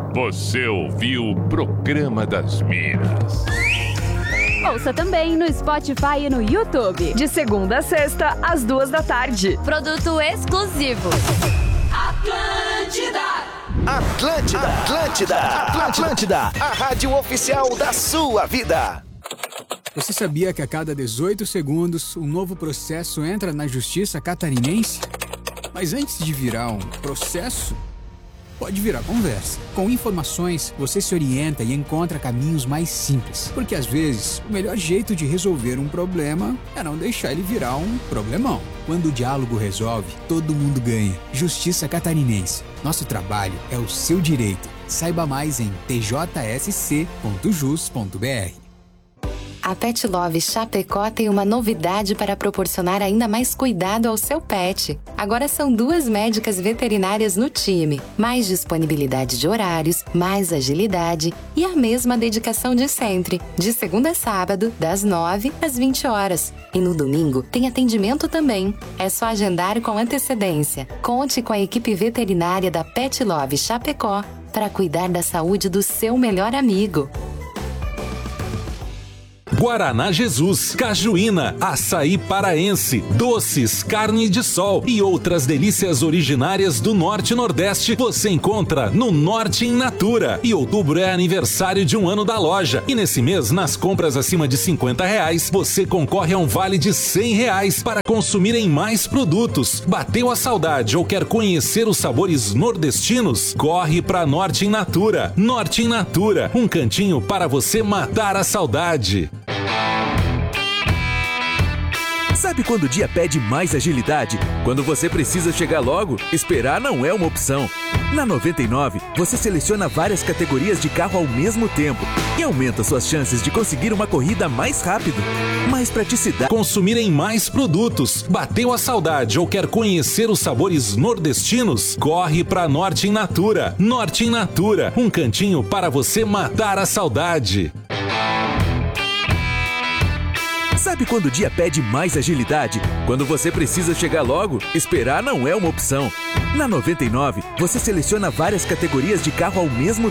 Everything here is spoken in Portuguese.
Você ouviu o Programa das Minas. Ouça também no Spotify e no YouTube. De segunda a sexta, às 2h. Produto exclusivo. Atlântida, a rádio oficial da sua vida. Você sabia que a cada 18 segundos um novo processo entra na justiça catarinense? Mas antes de virar um processo, pode virar conversa. Com informações, você se orienta e encontra caminhos mais simples. Porque às vezes, o melhor jeito de resolver um problema é não deixar ele virar um problemão. Quando o diálogo resolve, todo mundo ganha. Justiça Catarinense. Nosso trabalho é o seu direito. Saiba mais em tjsc.jus.br. A Pet Love Chapecó tem uma novidade para proporcionar ainda mais cuidado ao seu pet. Agora são 2 médicas veterinárias no time, mais disponibilidade de horários, mais agilidade e a mesma dedicação de sempre, de segunda a sábado, das 9 às 20 horas. E no domingo tem atendimento também. É só agendar com antecedência. Conte com a equipe veterinária da Pet Love Chapecó para cuidar da saúde do seu melhor amigo. Guaraná Jesus, cajuína, açaí paraense, doces, carne de sol e outras delícias originárias do Norte e Nordeste você encontra no Norte in Natura. E outubro é aniversário de 1 ano da loja. E nesse mês, nas compras acima de R$50, você concorre a um vale de R$100 para consumir em mais produtos. Bateu a saudade ou quer conhecer os sabores nordestinos? Corre para Norte in Natura. Norte in Natura, um cantinho para você matar a saudade. Sabe quando o dia pede mais agilidade? Quando você precisa chegar logo, esperar não é uma opção. Na 99, você seleciona várias categorias de carro ao mesmo tempo e aumenta suas chances de conseguir uma corrida mais rápido. Mais praticidade. Consumir em mais produtos. Bateu a saudade ou quer conhecer os sabores nordestinos? Corre para Norte in Natura. Norte in Natura, um cantinho para você matar a saudade. Sabe quando o dia pede mais agilidade? Quando você precisa chegar logo, esperar não é uma opção. Na 99, você seleciona várias categorias de carro ao mesmo